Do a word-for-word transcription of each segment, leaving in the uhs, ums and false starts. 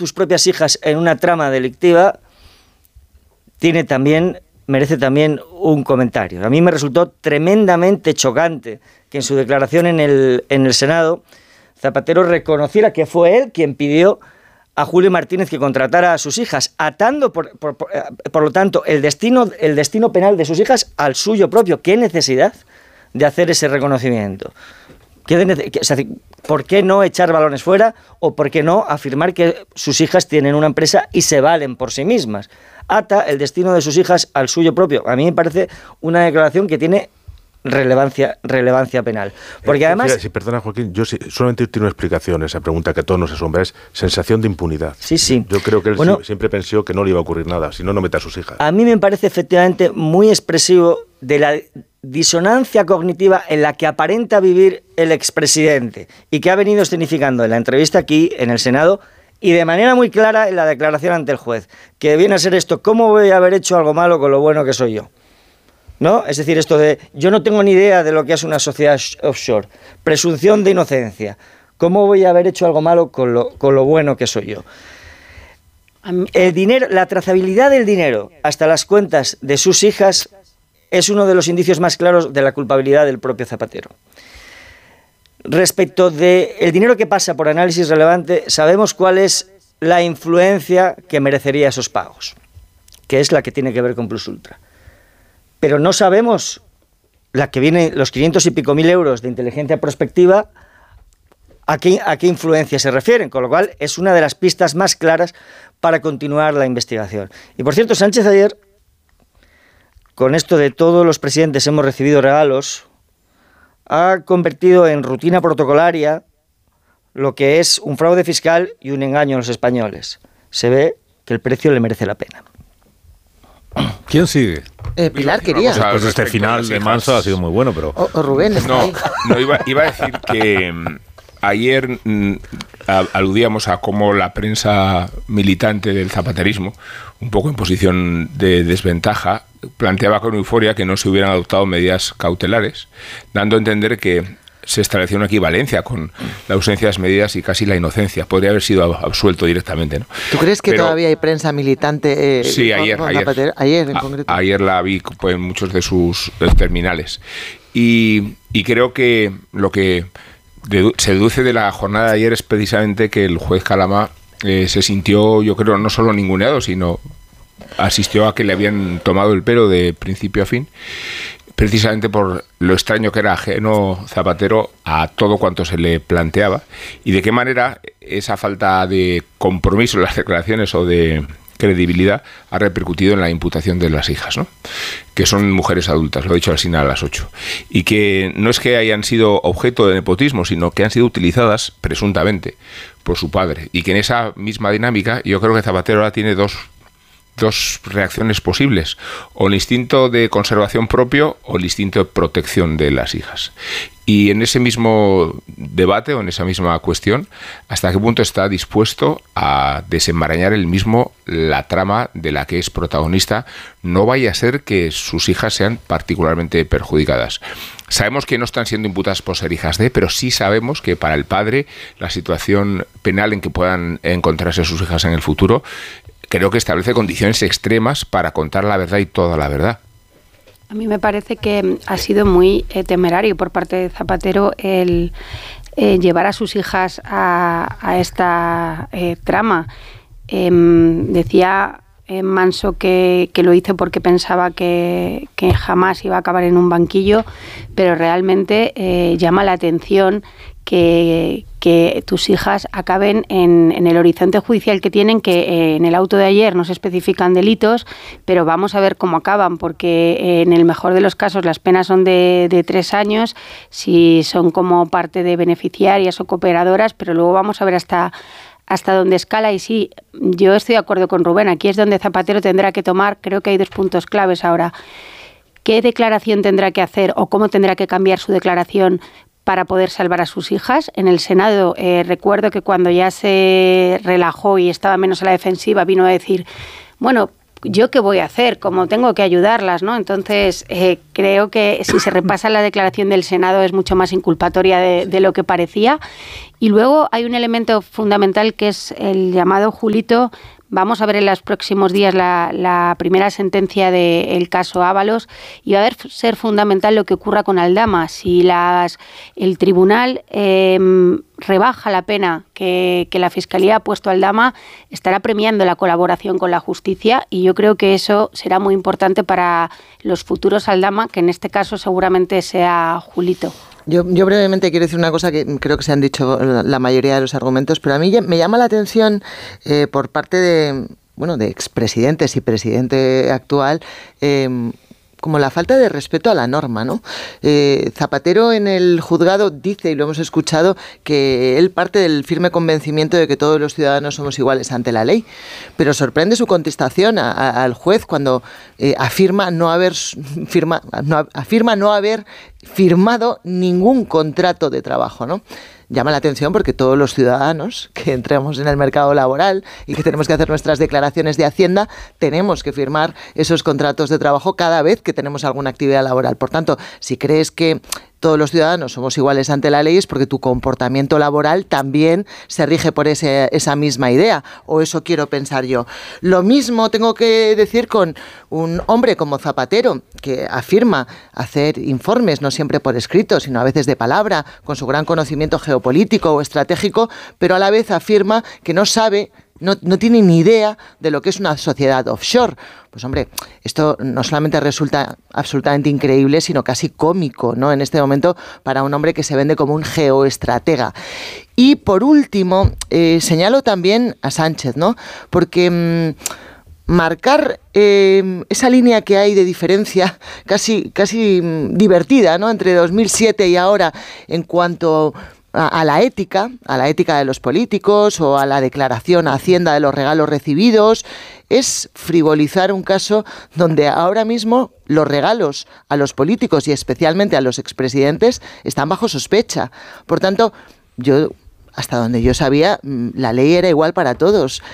tus propias hijas en una trama delictiva tiene también, merece también un comentario. A mí me resultó tremendamente chocante que en su declaración en el, en el Senado Zapatero reconociera que fue él quien pidió a Julio Martínez que contratara a sus hijas, atando, por, por, por, por lo tanto, el destino, el destino penal de sus hijas al suyo propio. ¿Qué necesidad de hacer ese reconocimiento? ¿Qué de, qué, o sea, ¿por qué no echar balones fuera o por qué no afirmar que sus hijas tienen una empresa y se valen por sí mismas? Ata el destino de sus hijas al suyo propio. A mí me parece una declaración que tiene relevancia relevancia penal. Porque eh, además... Mira, si perdona, Joaquín, yo sí, solamente tiene una explicación esa pregunta que a todos nos asombra, es sensación de impunidad. Sí, sí. Yo creo que él bueno, siempre pensó que no le iba a ocurrir nada, si no, no mete a sus hijas. A mí me parece efectivamente muy expresivo de la disonancia cognitiva en la que aparenta vivir el expresidente y que ha venido escenificando en la entrevista aquí, en el Senado, y de manera muy clara en la declaración ante el juez, que viene a ser esto: ¿cómo voy a haber hecho algo malo con lo bueno que soy yo? ¿No? Es decir, esto de yo no tengo ni idea de lo que es una sociedad offshore, presunción de inocencia, ¿cómo voy a haber hecho algo malo con lo, con lo bueno que soy yo? El dinero, la trazabilidad del dinero hasta las cuentas de sus hijas es uno de los indicios más claros de la culpabilidad del propio Zapatero. Respecto del dinero que pasa por análisis relevante, sabemos cuál es la influencia que merecería esos pagos, que es la que tiene que ver con Plus Ultra. Pero no sabemos la que viene, los quinientos y pico mil euros de inteligencia prospectiva, a qué, a qué influencia se refieren, con lo cual es una de las pistas más claras para continuar la investigación. Y por cierto, Sánchez ayer, con esto de todos los presidentes hemos recibido regalos, ha convertido en rutina protocolaria lo que es un fraude fiscal y un engaño a los españoles. Se ve que el precio le merece la pena. ¿Quién sigue? Eh, Pilar quería. Pues este final de Manso ha sido muy bueno, pero... O, o Rubén, está no, ahí. no iba, iba a decir que mm, ayer mm, a, aludíamos a cómo la prensa militante del zapaterismo, un poco en posición de desventaja, planteaba con euforia que no se hubieran adoptado medidas cautelares, dando a entender que se estableció una equivalencia con la ausencia de las medidas y casi la inocencia. Podría haber sido absuelto directamente, ¿no? ¿Tú crees que Pero, todavía hay prensa militante? Eh, sí, ayer. con Ayer, Zapatero? ayer en a, concreto. Ayer la vi pues, en muchos de sus eh, terminales. Y, y creo que lo que dedu- se deduce de la jornada de ayer es precisamente que el juez Calama eh, se sintió, yo creo, no solo ninguneado, sino asistió a que le habían tomado el pelo de principio a fin, precisamente por lo extraño que era ajeno Zapatero a todo cuanto se le planteaba y de qué manera esa falta de compromiso en las declaraciones o de credibilidad ha repercutido en la imputación de las hijas, ¿no? Que son mujeres adultas, lo he dicho al final a las ocho, y que no es que hayan sido objeto de nepotismo, sino que han sido utilizadas presuntamente por su padre, y que en esa misma dinámica yo creo que Zapatero ahora tiene dos dos reacciones posibles, o el instinto de conservación propio o el instinto de protección de las hijas. Y en ese mismo debate o en esa misma cuestión, ¿hasta qué punto está dispuesto a desenmarañar él mismo la trama de la que es protagonista? No vaya a ser que sus hijas sean particularmente perjudicadas. Sabemos que no están siendo imputadas por ser hijas de, pero sí sabemos que para el padre la situación penal en que puedan encontrarse sus hijas en el futuro creo que establece condiciones extremas para contar la verdad y toda la verdad. A mí me parece que ha sido muy eh, temerario por parte de Zapatero el eh, llevar a sus hijas a, a esta eh, trama. Eh, decía eh, Manso que, que lo hizo porque pensaba que, que jamás iba a acabar en un banquillo, pero realmente eh, llama la atención que, que tus hijas acaben en, en el horizonte judicial que tienen, que eh, en el auto de ayer no se especifican delitos, pero vamos a ver cómo acaban, porque eh, en el mejor de los casos las penas son de, de tres años, si son como parte de beneficiarias o cooperadoras, pero luego vamos a ver hasta hasta dónde escala. Y sí, yo estoy de acuerdo con Rubén, aquí es donde Zapatero tendrá que tomar, creo que hay dos puntos claves ahora. ¿Qué declaración tendrá que hacer o cómo tendrá que cambiar su declaración para poder salvar a sus hijas? En el Senado eh, recuerdo que cuando ya se relajó y estaba menos a la defensiva, vino a decir, bueno, ¿yo qué voy a hacer? ¿Cómo tengo que ayudarlas? ¿no? Entonces, eh, creo que si se repasa la declaración del Senado es mucho más inculpatoria de, de lo que parecía. Y luego hay un elemento fundamental que es el llamado Julito. Vamos a ver en los próximos días la, la primera sentencia del caso Ábalos y va a ser fundamental lo que ocurra con Aldama. Si las, el tribunal eh, rebaja la pena que, que la Fiscalía ha puesto a Aldama, estará premiando la colaboración con la justicia y yo creo que eso será muy importante para los futuros Aldama, que en este caso seguramente sea Julito. Yo, yo brevemente quiero decir una cosa que creo que se han dicho la mayoría de los argumentos, pero a mí me llama la atención eh, por parte de, bueno, de expresidentes y presidente actual, eh, como la falta de respeto a la norma, ¿no? Eh, Zapatero en el juzgado dice, y lo hemos escuchado, que él parte del firme convencimiento de que todos los ciudadanos somos iguales ante la ley, pero sorprende su contestación a, a, al juez cuando eh, afirma no haber firma, no, afirma no haber firmado ningún contrato de trabajo, ¿no? Llama la atención porque todos los ciudadanos que entramos en el mercado laboral y que tenemos que hacer nuestras declaraciones de Hacienda, tenemos que firmar esos contratos de trabajo cada vez que tenemos alguna actividad laboral. Por tanto, si crees que todos los ciudadanos somos iguales ante la ley es porque tu comportamiento laboral también se rige por ese, esa misma idea, o eso quiero pensar yo. Lo mismo tengo que decir con un hombre como Zapatero, que afirma hacer informes, no siempre por escrito, sino a veces de palabra, con su gran conocimiento geopolítico o estratégico, pero a la vez afirma que no sabe, no, no tiene ni idea de lo que es una sociedad offshore. Pues hombre, esto no solamente resulta absolutamente increíble, sino casi cómico, ¿no? En este momento, para un hombre que se vende como un geoestratega. Y por último, eh, señalo también a Sánchez, ¿no? Porque mmm, marcar eh, esa línea que hay de diferencia casi, casi mmm, divertida, ¿no? Entre dos mil siete y ahora en cuanto a la ética, a la ética de los políticos o a la declaración a Hacienda de los regalos recibidos, es frivolizar un caso donde ahora mismo los regalos a los políticos y especialmente a los expresidentes están bajo sospecha. Por tanto, yo, hasta donde yo sabía, la ley era igual para todos.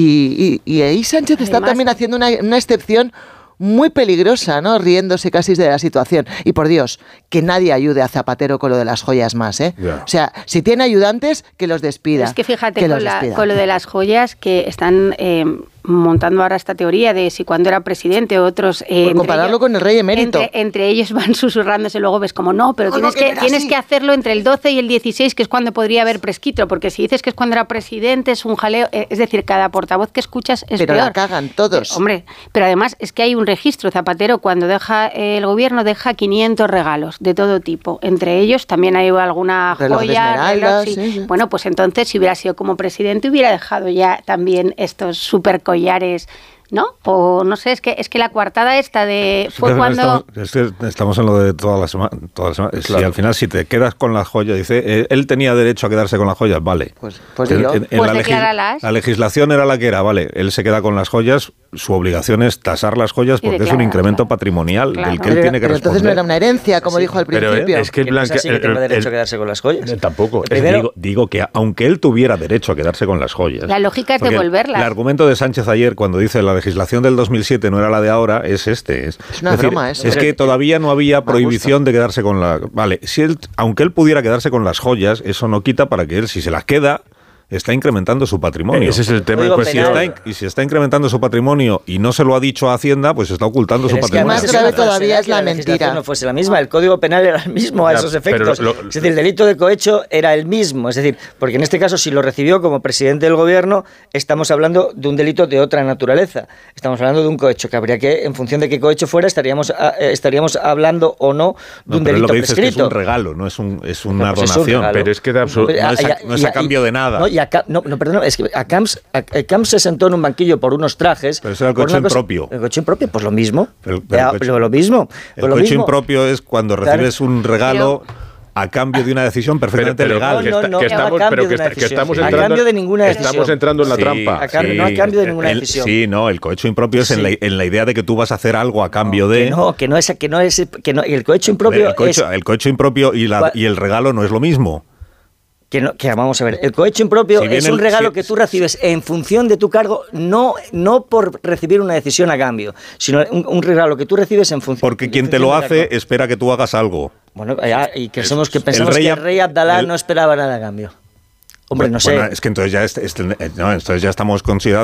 Y, y, y ahí Sánchez está Además, también haciendo una, una excepción muy peligrosa, ¿no? Riéndose casi de la situación. Y por Dios, que nadie ayude a Zapatero con lo de las joyas más, ¿eh? Yeah. O sea, si tiene ayudantes, que los despida. Es que fíjate que con, la, con lo de las joyas que están eh, montando ahora esta teoría de si cuando era presidente otros... Eh, por compararlo ellos, con el rey emérito. Entre, entre ellos van susurrándose, luego ves como no, pero tienes, que, que tienes que hacerlo entre el doce y el dieciséis, que es cuando podría haber prescrito, porque si dices que es cuando era presidente, es un jaleo, es decir, cada portavoz que escuchas es pero peor. Pero la cagan todos. Eh, hombre, pero además es que hay un registro. Zapatero, cuando deja eh, el gobierno, deja quinientos regalos de todo tipo. Entre ellos también hay alguna reloj joya. Reloj, sí. Sí, sí. Bueno, pues entonces, si hubiera sido como presidente, hubiera dejado ya también estos super collares, ¿no? O no sé, es que es que la coartada esta de fue sí, cuando estamos, es que estamos en lo de toda la semana, toda la semana. Claro. Si al final si te quedas con las joyas, dice, eh, él tenía derecho a quedarse con las joyas, vale. Pues, pues, en, yo. en, en pues la, legis, la legislación era la que era, vale. Él se queda con las joyas, su obligación es tasar las joyas porque es un incremento claro. patrimonial claro. del que pero, él tiene que pero responder. Entonces no era una herencia, como sí, dijo al principio. Pero es que el plan que no tiene derecho a quedarse con las joyas. Eh, tampoco. Primero, digo, digo que aunque él tuviera derecho a quedarse con las joyas. La lógica es devolverlas. El, el argumento de Sánchez ayer cuando dice la legislación del dos mil siete no era la de ahora, es este. Es, es una es broma decir, eso. Es que todavía no había prohibición de quedarse con la... Vale, si él, aunque él pudiera quedarse con las joyas, eso no quita para que él, si se las queda, está incrementando su patrimonio. Ese es el tema. Pues si está, y si está incrementando su patrimonio y no se lo ha dicho a Hacienda, pues está ocultando pero su es que patrimonio. Más grave todavía es la, la mentira. No fuese la misma, el Código Penal era el mismo a ya, esos efectos. Lo, es decir, el delito de cohecho era el mismo. Es decir, porque en este caso, si lo recibió como presidente del gobierno, estamos hablando de un delito de otra naturaleza. Estamos hablando de un cohecho que habría que, en función de qué cohecho fuera, estaríamos eh, estaríamos hablando o no de no, un pero delito lo que dices prescrito. Es un regalo, no es un es una pues donación. Es un pero es que de absoluto no, no es a, no es a cambio de nada. No, y a, no, no, perdón. Es que a Camps, a, a Camps se sentó en un banquillo por unos trajes. Pero eso era el coche impropio. El coche impropio, pues lo mismo. Pero, pero ya, el coche, pero lo mismo. El pues coche mismo. impropio es cuando recibes claro. un regalo pero, a cambio de una decisión perfectamente pero, pero, legal. No, no, no, que estamos, pero que, que estamos sí. entrando, a cambio de ninguna decisión. Estamos entrando en la sí, trampa. A cambio, sí. No a cambio de ninguna el, decisión. Sí, no, el cohecho impropio es sí. en, la, en la idea de que tú vas a hacer algo a cambio no, de... Que no, que no es... Que no es que no, el cohecho impropio el cohecho, es... El cohecho impropio y, la, y el regalo no es lo mismo. Que, no, que vamos a ver, el cohecho impropio si es un el, regalo si, que tú recibes en función de tu cargo, no, no por recibir una decisión a cambio, sino un, un regalo que tú recibes en función. Porque quien te lo hace espera que tú hagas algo. Bueno, ya, y que somos que pensamos el rey, que el rey Abdalá el, no esperaba nada a cambio. Hombre, no sé. Bueno, es que entonces ya, este, este, no, entonces ya estamos considerando